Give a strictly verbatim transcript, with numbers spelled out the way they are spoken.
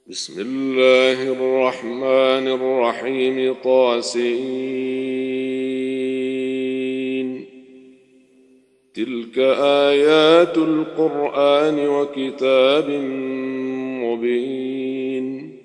بسم الله الرحمن الرحيم. طاسين. تلك آيات القرآن وكتاب مبين.